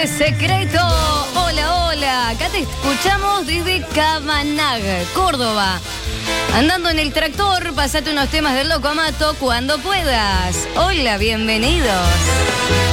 Mensaje secreto. Hola, hola. Acá te escuchamos desde Cabanag, Córdoba. Andando en el tractor, pasate unos temas del Loco Amato cuando puedas. Hola, bienvenidos.